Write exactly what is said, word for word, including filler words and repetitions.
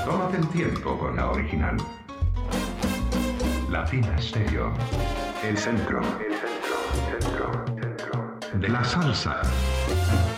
Tómate el tiempo con la original. Latina Stereo. El centro. El centro. Centro. Centro. De la salsa.